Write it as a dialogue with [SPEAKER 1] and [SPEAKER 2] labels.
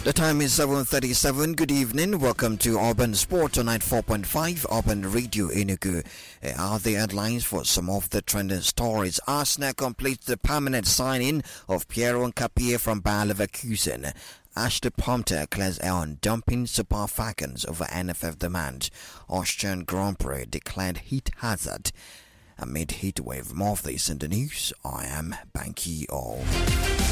[SPEAKER 1] The time is 7:37. Good evening. Welcome to Urban Sport on 94.5 Urban Radio Enugu. Are the headlines for some of the trending stories? Arsenal completes the permanent signing of Piero Nkapie from Bayer Leverkusen. Ashley Prompter clears air on dumping Super Falcons over NFF demand. Austrian Grand Prix declared heat hazard amid heat wave. More of this in the news. I am Banky O.